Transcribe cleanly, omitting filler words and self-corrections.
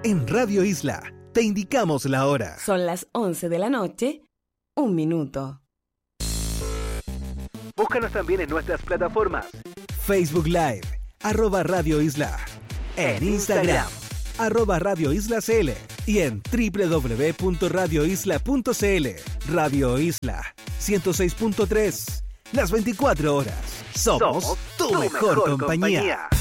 En Radio Isla te indicamos la hora. Son las 11 de la noche, 1 minuto. Búscanos también en nuestras plataformas. Facebook Live, @Radio Isla. En Instagram, @Radio Isla CL. Y en www.radioisla.cl. Radio Isla 106.3. Las 24 horas. Somos tu mejor compañía.